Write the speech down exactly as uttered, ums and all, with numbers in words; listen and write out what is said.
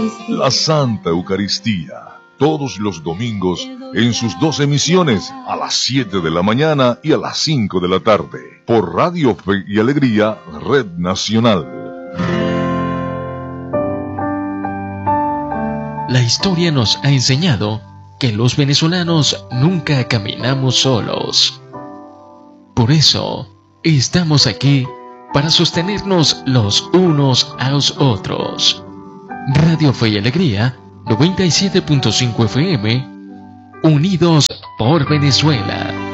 La Santa Eucaristía, todos los domingos en sus dos emisiones, a las siete de la mañana y a las cinco de la tarde, por Radio Fe y Alegría, Red Nacional. La historia nos ha enseñado que los venezolanos nunca caminamos solos. Por eso, estamos aquí para sostenernos los unos a los otros. Radio Fe y Alegría, noventa y siete punto cinco F M, unidos por Venezuela.